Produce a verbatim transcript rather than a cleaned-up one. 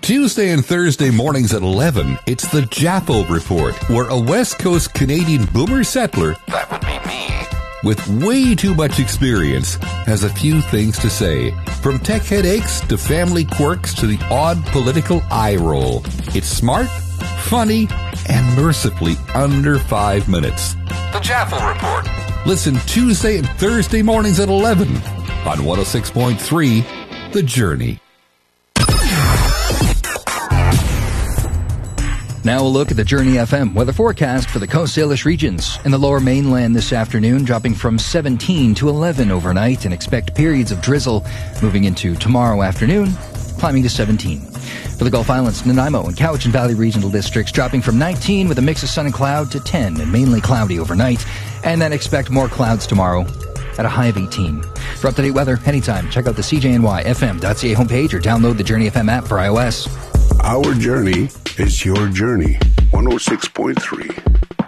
Tuesday and Thursday mornings at eleven, it's the Jaffo Report, where a West Coast Canadian boomer settler, that would be me, with way too much experience, has a few things to say. From tech headaches to family quirks to the odd political eye roll. It's smart, funny, and mercifully under five minutes. The Jaffo Report. Listen Tuesday and Thursday mornings at eleven on one oh six point three, The Journey. Now a look at the Journey F M weather forecast for the Coast Salish regions. In the lower mainland this afternoon, dropping from seventeen to eleven overnight, and expect periods of drizzle moving into tomorrow afternoon, climbing to seventeen. For the Gulf Islands, Nanaimo and Cowichan Valley regional districts dropping from nineteen with a mix of sun and cloud to ten and mainly cloudy overnight, and then expect more clouds tomorrow at a high of eighteen. For up-to-date weather, anytime, check out the C J N Y F M dot C A homepage or download the Journey F M app for iOS. Our journey is your journey. one oh six point three.